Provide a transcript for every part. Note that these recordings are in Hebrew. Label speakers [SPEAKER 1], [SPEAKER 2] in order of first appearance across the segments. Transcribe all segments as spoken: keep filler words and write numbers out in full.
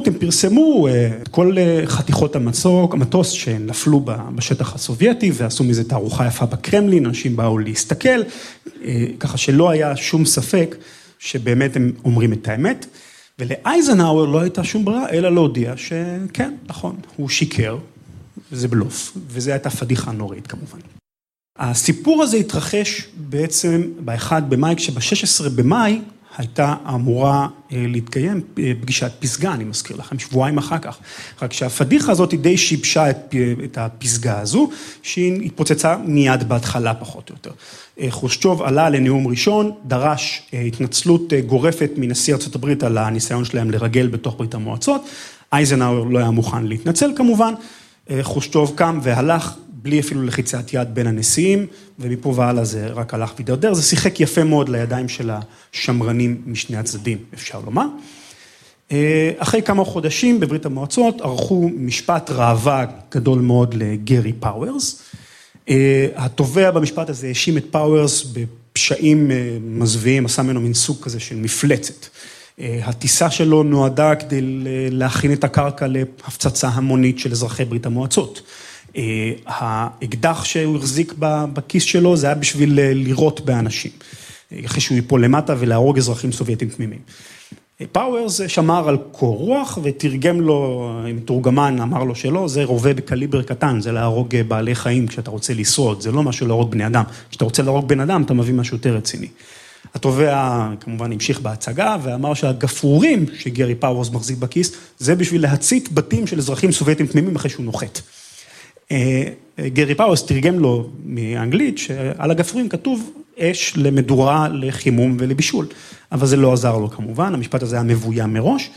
[SPEAKER 1] הם פרסמו את כל חתיכות המצוק, המטוס שנפלו בשטח הסובייטי, ועשו מזה תערוכה יפה בקרמלין, אנשים באו להסתכל, ככה שלא היה שום ספק שבאמת הם אומרים את האמת, ולאייזנהאואר לא הייתה שום ברירה, אלא להודיע שכן, נכון, הוא שיקר, וזה בלוף, וזו הייתה פדיחה נוראית כמובן. הסיפור הזה התרחש בעצם ב-אחד במאי, כשב-שישה עשר במאי הייתה אמורה להתקיים פגישת פסגה, אני מזכיר לכם, שבועיים אחר כך. רק שהפדיחה הזאת די שיבשה את, את הפסגה הזו, שהיא התפוצצה מיד בהתחלה פחות או יותר. חרושצ'וב עלה לנאום ראשון, דרש התנצלות גורפת מנשיא ארצות הברית על הניסיון שלהם לרגל בתוך ברית המועצות, אייזנהאואר לא היה מוכן להתנצל כמובן, חרושצ'וב קם והלך, בלי אפילו לחיצת יד בין הנשיאים, ומפה והלאה זה רק הלך וידרדר, זה שיחק יפה מאוד לידיים של השמרנים משני הצדדים, אפשר לומר. אחרי כמה חודשים בברית המועצות, ערכו משפט ראווה גדול מאוד לגרי פאוורס. התובע במשפט הזה האשים את פאוורס בפשעים מזוויעים, עשה ממנו מין סוג כזה של מפלצת. הטיסה שלו נועדה כדי להכין את הקרקע להפצצה המונית של אזרחי ברית המועצות. האקדח שהוא החזיק בכיס שלו, זה היה בשביל לירות באנשים, אחרי שהוא ייפול למטה ולהרוג אזרחים סובייטים תמימים. פאוורס שמר על קור רוח ותרגם לו, מתורגמן אמר לו שלא, זה רובה בקליבר קטן, זה להרוג בעלי חיים כשאתה רוצה לשרוד, זה לא משהו להרוג בני אדם. כשאתה רוצה להרוג בן אדם, אתה מביא משהו יותר רציני. התובע כמובן המשיך בהצגה ואמר שהגפרורים שגרי פאוורס מחזיק בכיס, זה בשביל להצית בתים של אזרחים סובייטים תמימים אחרי שהוא נוחת. גרי פאוורס תרגם לו מאנגלית שעל הגפרורים כתוב אש למדורה, לחימום ולבישול, אבל זה לא עזר לו כמובן, המשפט הזה היה מבוים מראש,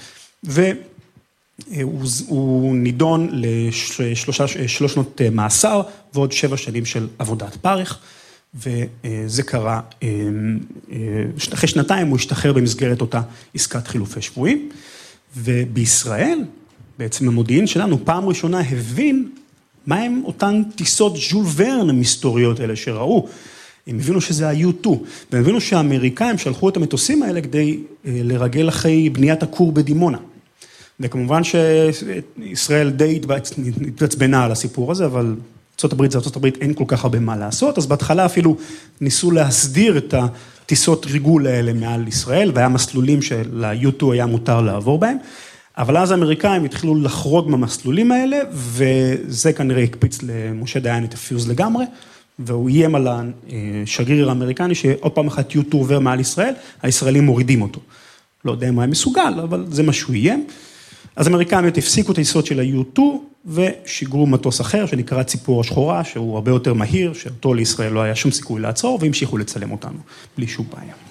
[SPEAKER 1] והוא נידון לשלוש שנות מאסר ועוד שבע שנים של עבודת פרך, וזה קרה, אחרי שנתיים הוא השתחרר במסגרת אותה עסקת חילופי שבויים, ובישראל, בעצם המודיעין שלנו, פעם ראשונה הבין מה הם אותן טיסות ז'ול ורן המסתוריות האלה שראו, הם הבינו שזה ה-יו טו, והם הבינו שהאמריקאים שלחו את המטוסים האלה כדי לרגל אחרי בניית הכור בדימונה. וכמובן שישראל די התעצבנה על הסיפור הזה, אבל ארצות הברית זה ארצות הברית, אין כל כך הרבה מה לעשות, אז בהתחלה אפילו ניסו להסדיר את הטיסות ריגול האלה מעל ישראל, והיה מסלולים של-יו טו היה מותר לעבור בהם, אבל אז האמריקאים התחילו לחרוג מהמסלולים האלה, וזה כנראה הקפיץ למשה דיין את הפיוז לגמרי, והוא איים על השגריר האמריקני, שעוד פעם אחת יו טו עובר מעל ישראל, הישראלים מורידים אותו. לא יודע אם היה מסוגל, אבל זה מה שהוא איים. אז האמריקאים הפסיקו את היסוד של ה-יו טו, ושיגרו מטוס אחר, שנקרא ציפור השחורה, שהוא הרבה יותר מהיר, שאותו לישראל לא היה שום סיכוי לעצור, והמשיכו לצלם אותנו, בלי שום בעיה.